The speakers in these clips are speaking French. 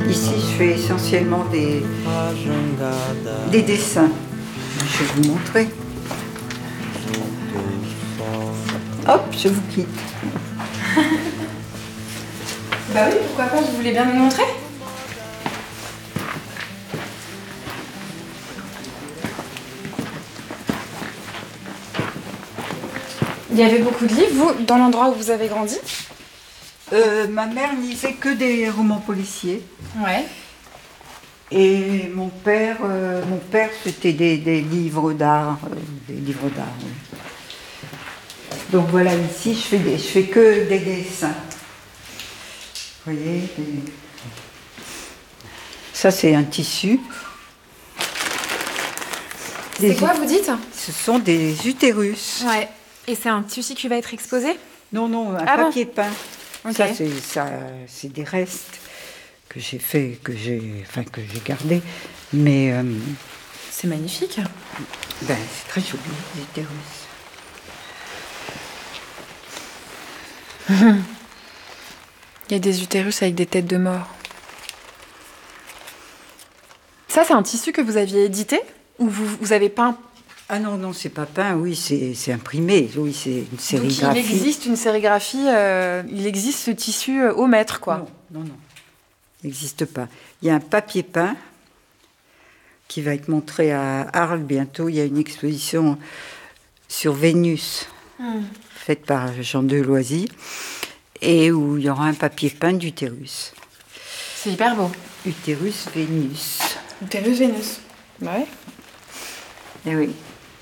Ici, je fais essentiellement des dessins. Je vais vous montrer. Hop, je vous quitte. Bah oui, pourquoi pas, vous voulez bien nous montrer? Il y avait beaucoup de livres, vous, dans l'endroit où vous avez grandi? Ma mère lisait que des romans policiers. Ouais. Et mon père c'était des livres d'art. Des livres d'art, oui. Donc voilà, ici, je fais que des dessins. Vous voyez, ça, c'est un tissu. C'est quoi, vous dites? Ce sont des utérus. Ouais. Et c'est un tissu qui va être exposé? Non, un papier peint. Ok. Ça, c'est des restes que j'ai fait, que j'ai gardé. Mais C'est magnifique. ben, c'est très joli, les utérus. Il y a des utérus avec des têtes de mort. Ça, c'est un tissu que vous aviez édité? Ou vous avez peint? Ah non, c'est pas peint, oui, c'est imprimé. Oui, c'est une sérigraphie. Donc il existe une sérigraphie, il existe ce tissu au mètre, quoi. Non. Il n'existe pas. Il y a un papier peint qui va être montré à Arles bientôt. Il y a une exposition sur Vénus, faite par Jean Deloisy, et où il y aura un papier peint d'utérus. C'est hyper beau. Utérus Vénus. Utérus Vénus. Ouais. Eh oui.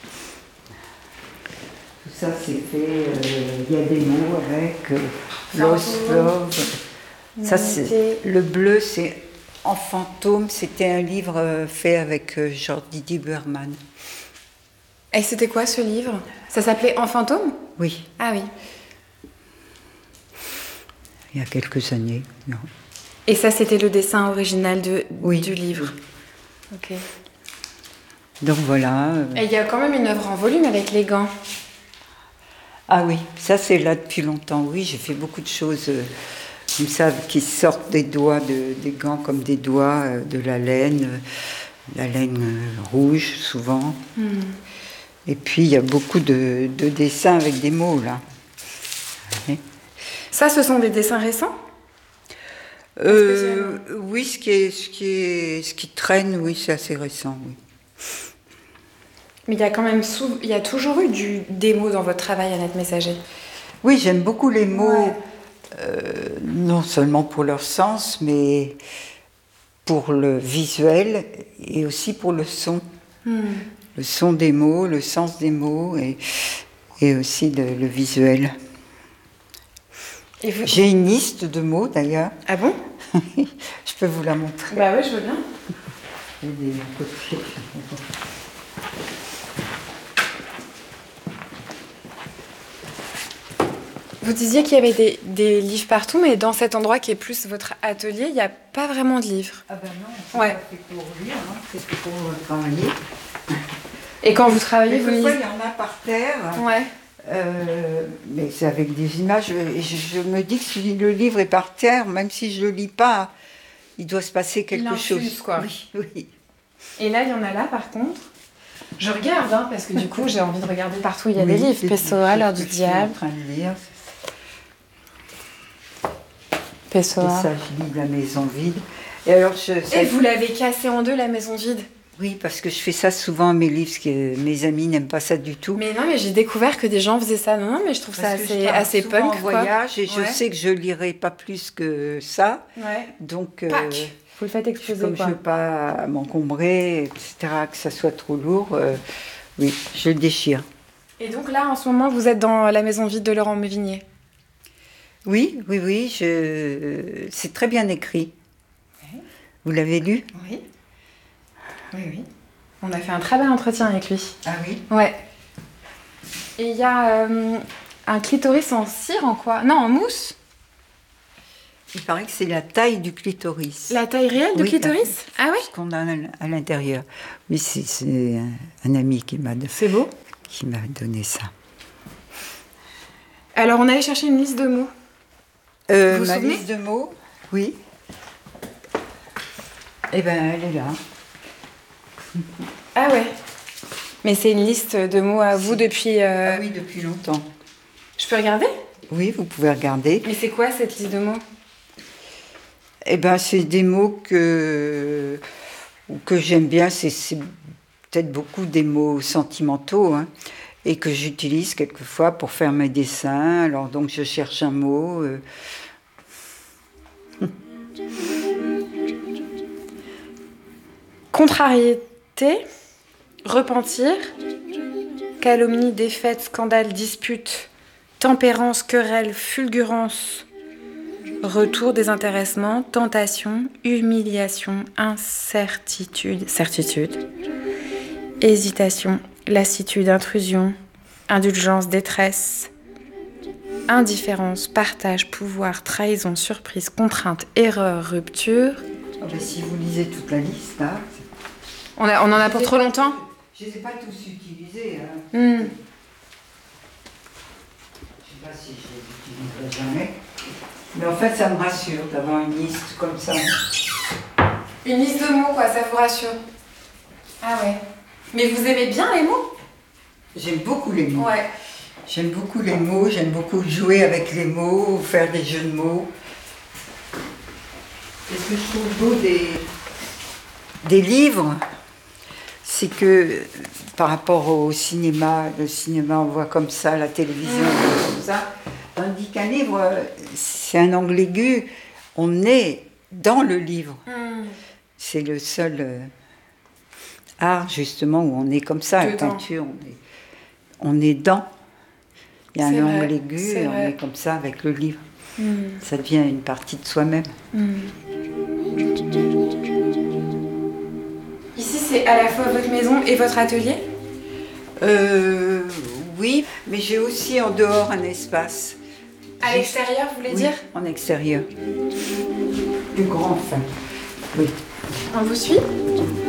Tout ça, c'est fait. Il y a des mots avec Lost Love. Ça, c'est le bleu, c'est En fantôme. C'était un livre fait avec Jordi Berman. Et c'était quoi ce livre? Ça s'appelait En fantôme? Oui. Ah oui. Il y a quelques années. Non. Et ça, c'était le dessin original du livre. Oui. Ok. Donc voilà. Et il y a quand même une œuvre en volume avec les gants. Ah oui, ça c'est là depuis longtemps. Oui, j'ai fait beaucoup de choses comme ça qui sortent des doigts des gants comme des doigts de la laine rouge souvent. Et puis il y a beaucoup de dessins avec des mots là. Oui. Ça, ce sont des dessins récents? Oui, ce qui traîne, oui, c'est assez récent, oui. Mais il y a quand même il y a toujours eu des mots dans votre travail, Annette Messager. Oui, j'aime beaucoup les mots, non seulement pour leur sens, mais pour le visuel et aussi pour le son. Le son des mots, le sens des mots et aussi le visuel. J'ai une liste de mots d'ailleurs. Ah bon? Je peux vous la montrer. Bah oui, je veux bien. Vous disiez qu'il y avait des livres partout, mais dans cet endroit qui est plus votre atelier, il n'y a pas vraiment de livres. Ah ben non, c'est pas fait pour lire, hein, c'est fait pour travailler. Et quand vous travaillez, vous lisez? Il y en a par terre. Ouais. Mais c'est avec des images. Et je me dis que si le livre est par terre, même si je ne le lis pas, il doit se passer quelque chose. Quoi. Oui. Et là, il y en a là, par contre. Je regarde, hein, parce que du coup, j'ai envie de regarder partout. Il y a des livres. Pessoa, l'heure du diable. Je suis en train de lire. Pessoa. Et ça, je lis La maison vide. Et alors, Et vous l'avez cassé en deux, La maison vide? Oui, parce que je fais ça souvent à mes livres, parce que mes amis n'aiment pas ça du tout. Mais non, mais j'ai découvert que des gens faisaient ça. Non, mais je trouve ça assez punk, en voyage, et je sais que je lirai pas plus que ça. Ouais. Donc, vous le faites exploser, comme je ne veux pas m'encombrer, etc., que ça soit trop lourd, oui, je le déchire. Et donc là, en ce moment, vous êtes dans La maison vide de Laurent Mévigné? Oui, c'est très bien écrit. Ouais. Vous l'avez lu? Oui. Oui. On a fait un très bel entretien avec lui. Ah oui? Ouais. Et il y a un clitoris en cire, en quoi? Non, en mousse. Il paraît que c'est la taille du clitoris. La taille réelle du clitoris? Ah oui? Ce qu'on a à l'intérieur. Oui, c'est un ami qui m'a donné ça. Alors, on allait chercher une liste de mots. Vous vous souvenez? Liste de mots, oui. Eh ben, elle est là. Ah ouais. Mais c'est une liste de mots à vous depuis... Ah oui, depuis longtemps. Je peux regarder? Oui, vous pouvez regarder. Mais c'est quoi cette liste de mots? Eh ben, c'est des mots que j'aime bien. C'est peut-être beaucoup des mots sentimentaux, hein, et que j'utilise quelquefois pour faire mes dessins. Alors donc, je cherche un mot. Contrariété, repentir, calomnie, défaite, scandale, dispute, tempérance, querelle, fulgurance, retour, désintéressement, tentation, humiliation, incertitude, certitude, hésitation, lassitude, intrusion, indulgence, détresse, indifférence, partage, pouvoir, trahison, surprise, contrainte, erreur, rupture. Ah ben, si vous lisez toute la liste, là... On en a pour trop longtemps? Je ne les ai pas tous utilisés. Hein. Je ne sais pas si je les utiliserai jamais. Mais en fait, ça me rassure d'avoir une liste comme ça. Une liste de mots, quoi, ça vous rassure? Ah ouais. Mais vous aimez bien les mots? J'aime beaucoup les mots. Ouais. J'aime beaucoup les mots, j'aime beaucoup jouer avec les mots, faire des jeux de mots. Et ce que je trouve beau des livres, c'est que par rapport au cinéma, le cinéma on voit comme ça, la télévision on voit comme ça, tandis qu'un livre, c'est un angle aigu, on est dans le livre. C'est le seul art justement où on est comme ça, la peinture, on est dans. Il y a un angle aigu et on est comme ça avec le livre. Ça devient une partie de soi-même. Ici, c'est à la fois votre maison et votre atelier? Oui, mais j'ai aussi en dehors un espace. À l'extérieur, vous voulez dire? En extérieur. Plus grand, enfin. Oui. On vous suit?